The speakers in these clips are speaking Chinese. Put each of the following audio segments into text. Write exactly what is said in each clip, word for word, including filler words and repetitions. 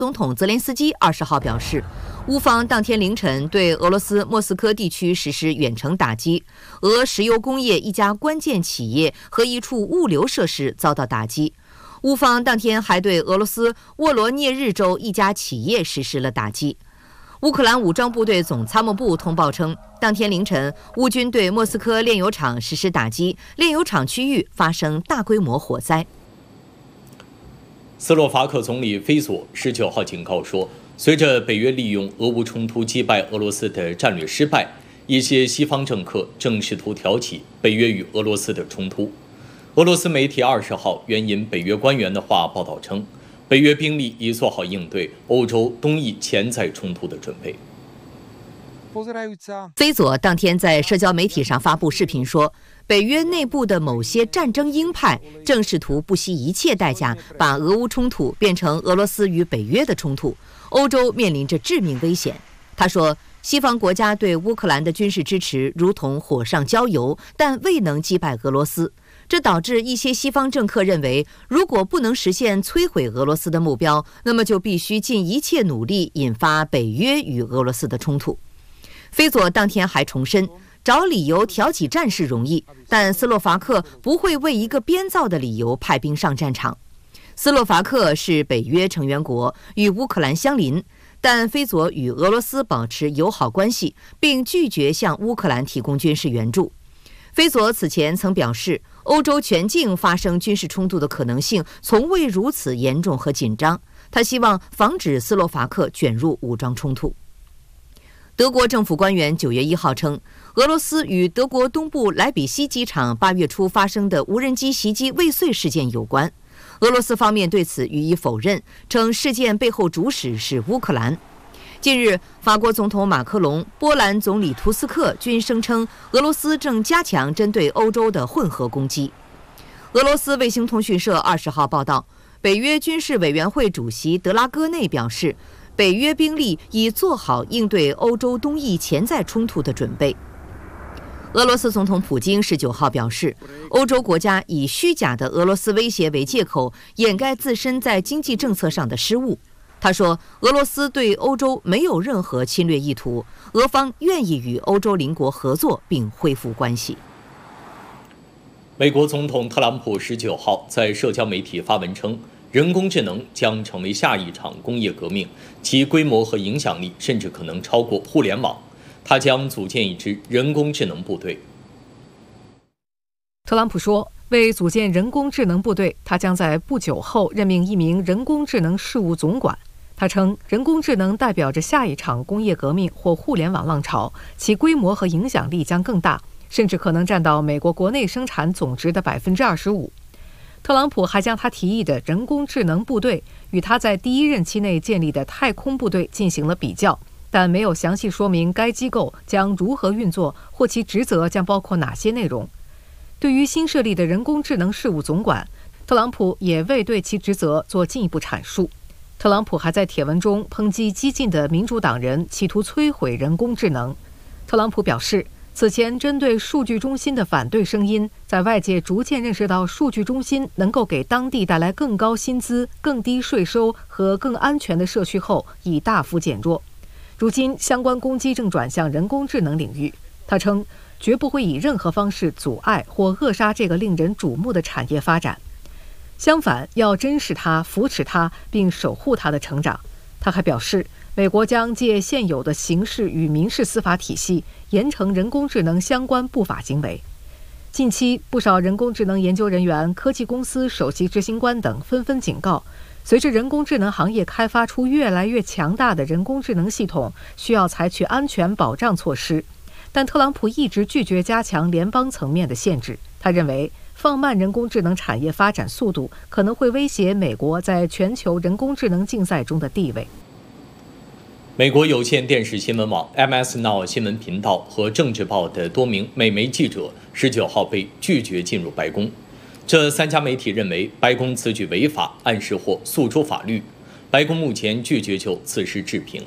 总统泽连斯基二十号表示，乌方当天凌晨对俄罗斯莫斯科地区实施远程打击，俄石油工业一家关键企业和一处物流设施遭到打击。乌方当天还对俄罗斯沃罗涅日州一家企业实施了打击。乌克兰武装部队总参谋部通报称，当天凌晨，乌军对莫斯科炼油厂实施打击，炼油厂区域发生大规模火灾。 斯洛伐克总理菲佐十九号警告说，随着北约利用俄乌冲突击败俄罗斯的战略失败，一些西方政客正试图挑起北约与俄罗斯的冲突。俄罗斯媒体二十号援引北约官员的话报道称，北约兵力已做好应对欧洲东翼潜在冲突的准备。 菲佐当天在社交媒体上发布视频说，北约内部的某些战争鹰派正试图不惜一切代价把俄乌冲突变成俄罗斯与北约的冲突，欧洲面临着致命危险。他说，西方国家对乌克兰的军事支持如同火上浇油，但未能击败俄罗斯。这导致一些西方政客认为，如果不能实现摧毁俄罗斯的目标，那么就必须尽一切努力引发北约与俄罗斯的冲突。菲佐当天还重申，找理由挑起战事容易，但斯洛伐克不会为一个编造的理由派兵上战场。斯洛伐克是北约成员国，与乌克兰相邻，但菲佐与俄罗斯保持友好关系，并拒绝向乌克兰提供军事援助。菲佐此前曾表示，欧洲全境发生军事冲突的可能性从未如此严重和紧张。他希望防止斯洛伐克卷入武装冲突。德国政府官员九月一号称，俄罗斯与德国东部莱比锡机场八月初发生的无人机袭击未遂事件有关。俄罗斯方面对此予以否认，称事件背后主使是乌克兰。近日，法国总统马克龙、波兰总理图斯克均声称，俄罗斯正加强针对欧洲的混合攻击。俄罗斯卫星通讯社二十号报道，北约军事委员会主席德拉戈内表示，北约兵力已做好应对欧洲东翼潜在冲突的准备。俄罗斯总统普京十九号表示，欧洲国家以虚假的俄罗斯威胁为借口，掩盖自身在经济政策上的失误。他说，俄罗斯对欧洲没有任何侵略意图，俄方愿意与欧洲邻国合作并恢复关系。 美国总统特朗普十九号在社交媒体发文称，人工智能将成为下一场工业革命，其规模和影响力甚至可能超过互联网。他将组建一支人工智能部队。 特朗普说，为组建人工智能部队，他将在不久后任命一名人工智能事务总管。他称，人工智能代表着下一场工业革命或互联网浪潮，其规模和影响力将更大，甚至可能占到美国国内生产总值的百分之二十五。特朗普还将他提议的人工智能部队与他在第一任期内建立的太空部队进行了比较，但没有详细说明该机构将如何运作或其职责将包括哪些内容。对于新设立的人工智能事务总管，特朗普也未对其职责做进一步阐述。特朗普还在帖文中抨击激进的民主党人企图摧毁人工智能。特朗普表示，此前针对数据中心的反对声音，在外界逐渐认识到数据中心能够给当地带来更高薪资、更低税收和更安全的社区后，已大幅减弱。如今，相关攻击正转向人工智能领域。他称，绝不会以任何方式阻碍或扼杀这个令人瞩目的产业发展。相反，要珍视它、扶持它，并守护它的成长。他还表示，美国将借现有的刑事与民事司法体系，严惩人工智能相关不法行为。近期，不少人工智能研究人员、科技公司首席执行官等纷纷警告，随着人工智能行业开发出越来越强大的人工智能系统，需要采取安全保障措施。但特朗普一直拒绝加强联邦层面的限制。他认为，放慢人工智能产业发展速度，可能会威胁美国在全球人工智能竞赛中的地位。 美国有线电视新闻网 M S Now 新闻频道和政治报的多名美媒记者十九号被拒绝进入白宫。这三家媒体认为白宫此举违法，暗示或诉诸法律。白宫目前拒绝就此事置评。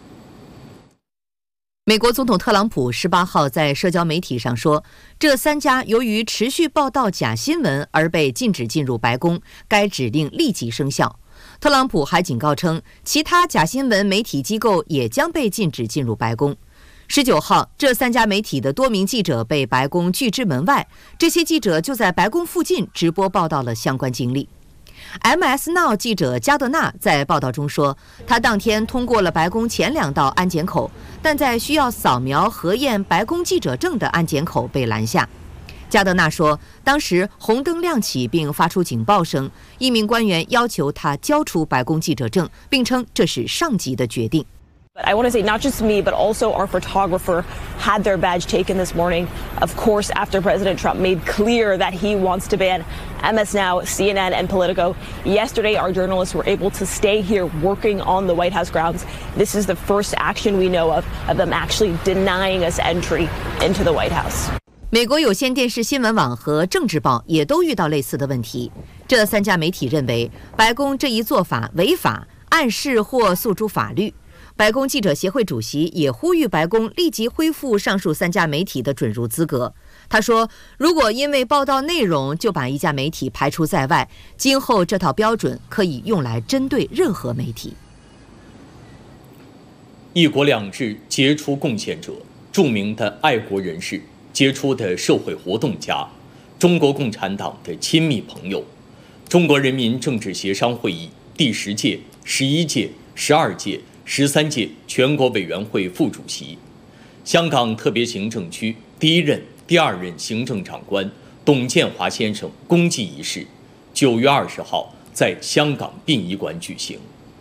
美国总统特朗普十八号在社交媒体上说，这三家由于持续报道假新闻而被禁止进入白宫，该指令立即生效。 特朗普还警告称，其他假新闻媒体机构也将被禁止进入白宫。十九号，这三家媒体的多名记者被白宫拒之门外，这些记者就在白宫附近直播报道了相关经历。M S Now 记者加德纳在报道中说，他当天通过了白宫前两道安检口，但在需要扫描核验白宫记者证的安检口被拦下。加德纳说，当时红灯亮起并发出警报声，一名官员要求他交出白宫记者证，并称这是上级的决定。 But I want to say not just me, but also our photographer had their badge taken this morning. Of course, after President Trump made clear that he wants to ban M S Now, C N N, and Politico. Yesterday, our journalists were able to stay here working on the White House grounds. This is the first action we know of of them actually denying us entry into the White House. 美国有线电视新闻网和政治报也都遇到类似的问题。这三家媒体认为，白宫这一做法违法，暗示或诉诸法律。白宫记者协会主席也呼吁白宫立即恢复上述三家媒体的准入资格。他说，如果因为报道内容就把一家媒体排除在外，今后这套标准可以用来针对任何媒体。 一国两制杰出贡献者、著名的爱国人士、杰出的社会活动家、中国共产党的亲密朋友，中国人民政治协商会议第十届、十一届、十二届、十三届全国委员会副主席，香港特别行政区第一任、第二任行政长官董建华先生公祭仪式，九月二十号在香港殡仪馆举行。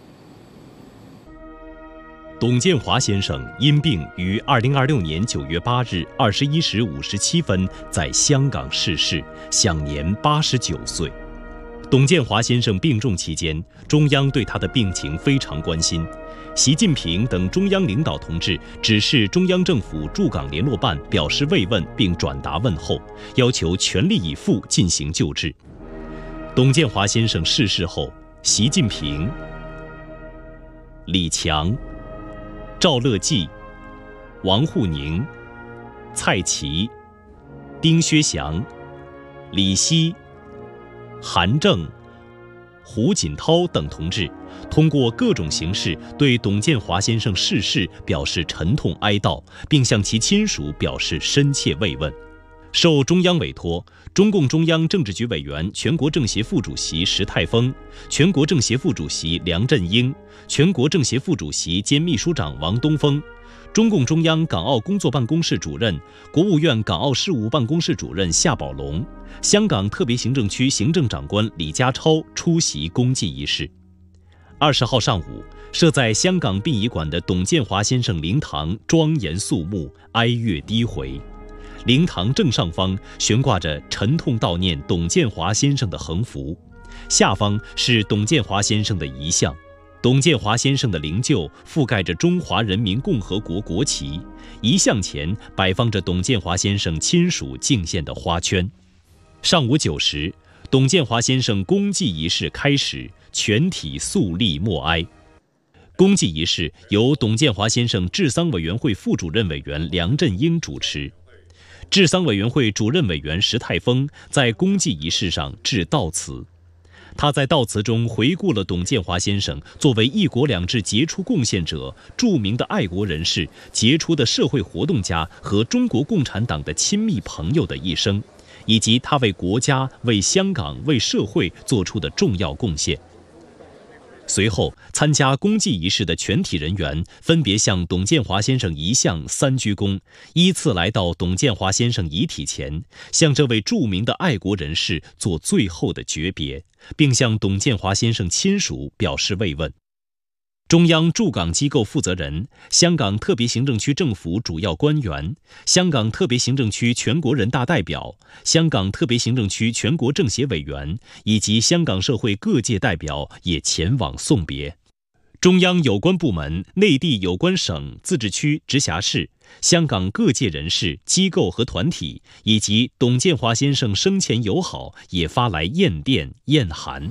董建华先生因病于二零二六年九月八日二十一时五十七分在香港逝世，享年八十九岁。董建华先生病重期间，中央对他的病情非常关心。习近平等中央领导同志指示中央政府驻港联络办表示慰问并转达问候，要求全力以赴进行救治。董建华先生逝世后，习近平、李强、赵乐际、王沪宁、蔡奇、丁薛祥、李希、韩正、胡锦涛等同志通过各种形式对董建华先生逝世表示沉痛哀悼，并向其亲属表示深切慰问。受中央委托，中共中央政治局委员、全国政协副主席石泰峰、全国政协副主席梁振英、全国政协副主席兼秘书长王东峰、中共中央港澳工作办公室主任、国务院港澳事务办公室主任夏宝龙、香港特别行政区行政长官李家超出席公祭仪式。二十号上午，设在香港殡仪馆的董建华先生灵堂庄严肃穆，哀乐低回。灵堂正上方悬挂着沉痛悼念董建华先生的横幅，下方是董建华先生的遗像。董建华先生的灵柩覆盖着中华人民共和国国旗，遗像前摆放着董建华先生亲属敬献的花圈。上午九时，董建华先生公祭仪式开始，全体肃立默哀。公祭仪式由董建华先生治丧委员会副主任委员梁振英主持。治丧委员会主任委员石泰峰在公祭仪式上致悼词。他在悼词中回顾了董建华先生作为一国两制杰出贡献者、著名的爱国人士、杰出的社会活动家和中国共产党的亲密朋友的一生，以及他为国家、为香港、为社会做出的重要贡献。随后，参加公祭仪式的全体人员分别向董建华先生遗像三鞠躬，依次来到董建华先生遗体前，向这位著名的爱国人士做最后的诀别，并向董建华先生亲属表示慰问。中央驻港机构负责人、香港特别行政区政府主要官员、香港特别行政区全国人大代表、香港特别行政区全国政协委员以及香港社会各界代表也前往送别。中央有关部门、内地有关省、自治区、直辖市、香港各界人士、机构和团体以及董建华先生生前友好也发来唁电、唁函。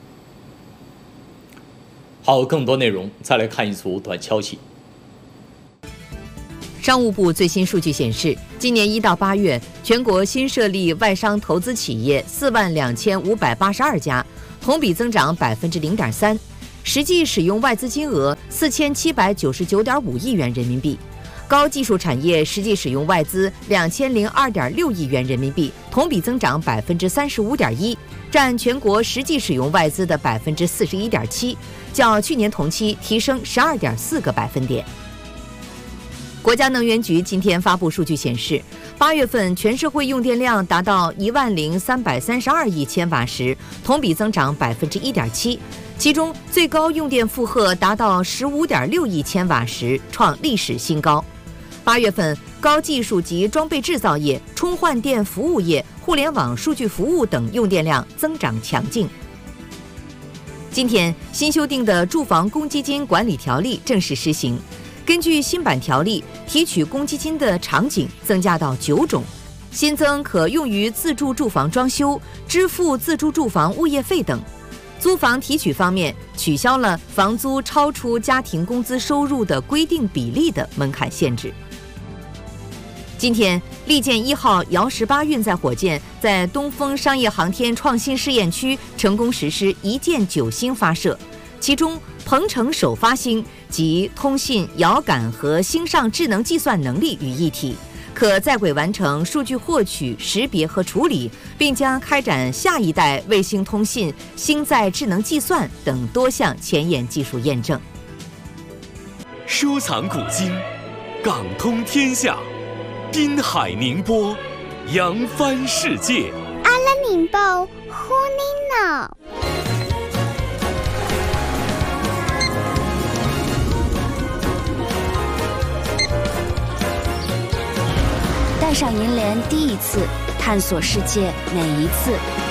好，更多内容再来看一组短消息。 商务部最新数据显示，今年一到八月，全国新设立外商投资企业四万两千五百八十二家，同比增长百分之零点三。 实际使用外资金额四千七百九十九点五亿元人民币。高技术产业实际使用外资两千零二点六亿元人民币，同比增长百分之三十五点一，占全国实际使用外资的百分之四十一点七，较去年同期提升十二点四个百分点。国家能源局今天发布数据显示，八月份全社会用电量达到一万零三百三十二亿千瓦时，同比增长百分之一点七。其中最高用电负荷达到十五点六亿千瓦时，创历史新高。八月份，高技术及装备制造业、充换电服务业、互联网数据服务等用电量增长强劲。今天，新修订的住房公积金管理条例正式施行。根据新版条例，提取公积金的场景增加到九种，新增可用于自住住房装修、支付自住住房物业费等。租房提取方面，取消了房租超出家庭工资收入的规定比例的门槛限制。今天，利剑一号遥十八运载火箭在东风商业航天创新试验区成功实施一箭九星发射，其中鹏程首发星集通信、遥感和星上智能计算能力于一体，可在轨完成数据获取、识别和处理，并将开展下一代卫星通信、星载智能计算等多项前沿技术验证。 收藏古今，港通天下，滨海宁波，扬帆世界。 阿拉宁波，呼宁闹。戴上银联第一次，探索世界每一次。